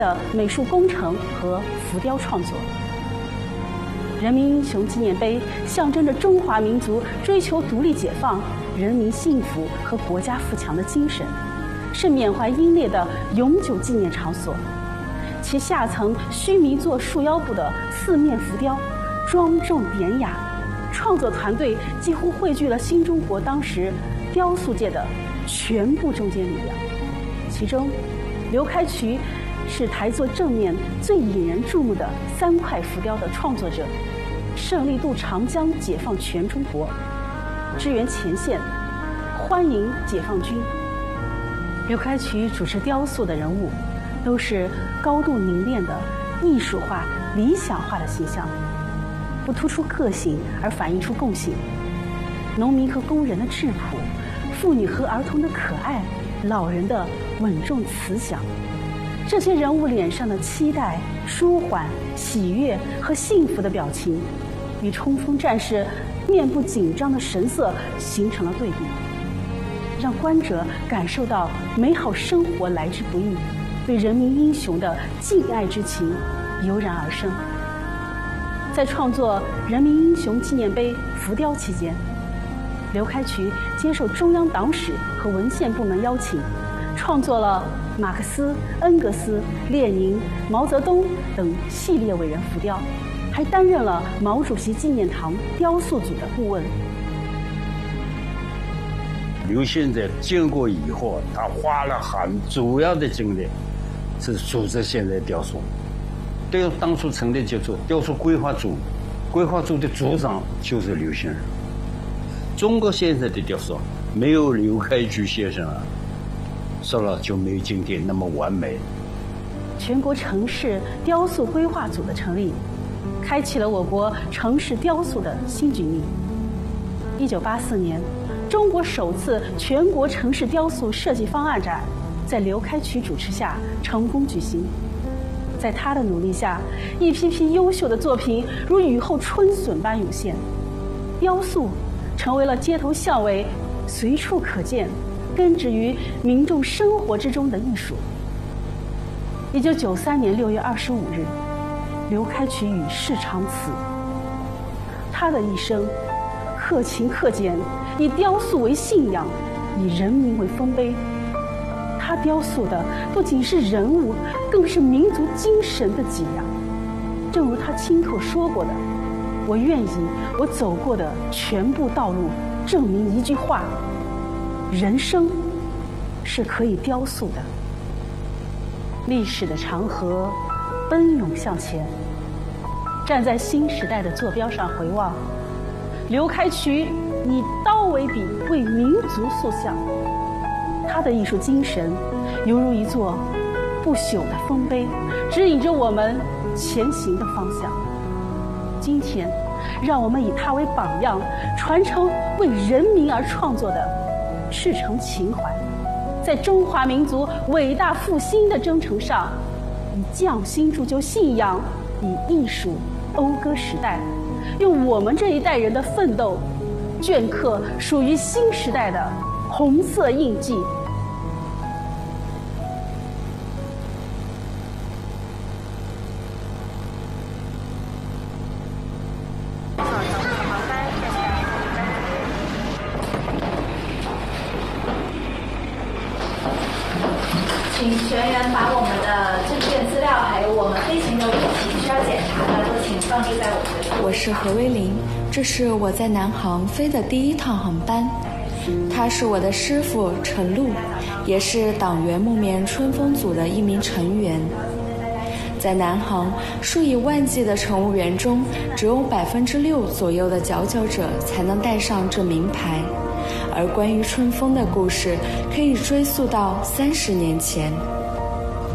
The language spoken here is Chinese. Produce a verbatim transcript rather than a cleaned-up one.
的美术工程和浮雕创作。人民英雄纪念碑象征着中华民族追求独立解放、人民幸福和国家富强的精神，是缅怀英烈的永久纪念场所。其下层须弥座束腰部的四面浮雕庄重典雅，创作团队几乎汇聚了新中国当时雕塑界的全部中坚力量。其中，刘开渠是台座正面最引人注目的三块浮雕的创作者，胜利渡长江，解放全中国，支援前线，欢迎解放军。刘开渠主持雕塑的人物都是高度凝练的艺术化、理想化的形象，不突出个性而反映出共性。农民和工人的质朴，妇女和儿童的可爱，老人的稳重慈祥，这些人物脸上的期待、舒缓、喜悦和幸福的表情，与冲锋战士面部紧张的神色形成了对比，让观者感受到美好生活来之不易，对人民英雄的敬爱之情油然而生。在创作人民英雄纪念碑浮雕期间，刘开渠接受中央党史和文献部门邀请，创作了马克思、恩格斯、列宁、毛泽东等系列伟人浮雕，还担任了毛主席纪念堂雕塑组的顾问。 刘先生建国以后，他花了很主要的精力是组织现在雕塑。对，当初成立叫做雕塑规划组，规划组的组长就是刘先生。中国现在的雕塑没有刘开渠先生啊，说了就没有今天那么完美。 全国城市雕塑规划组的成立，开启了我国城市雕塑的新局面。一九八四年，中国首次全国城市雕塑设计方案展在刘开渠主持下成功举行。在他的努力下，一批批优秀的作品如雨后春笋般涌现，雕塑成为了街头巷尾随处可见、根植于民众生活之中的艺术。一九九三年六月二十五日，刘开渠与世长辞。他的一生克勤克俭，以雕塑为信仰，以人民为丰碑。他雕塑的不仅是人物，更是民族精神的脊梁。正如他亲口说过的，我愿以我走过的全部道路证明一句话：人生是可以雕塑的。历史的长河奔涌向前，站在新时代的坐标上回望，刘开渠以刀为笔，为民族塑像。他的艺术精神犹如一座不朽的丰碑，指引着我们前行的方向。今天，让我们以他为榜样，传承为人民而创作的赤诚情怀，在中华民族伟大复兴的征程上，以匠心铸就信仰，以艺术讴歌时代，用我们这一代人的奋斗，镌刻属于新时代的红色印记。 请学员把我们的证件资料，还有我们飞行的武器需要检查的，都请放置在我们的。 我是何威林，这是我在南航飞的第一趟航班。他是我的师傅陈露，也是党员木棉春风组的一名成员。在南航数以万计的乘务员中，只有百分之六左右的佼佼者才能带上这名牌。而关于春风的故事，可以追溯到三十年前。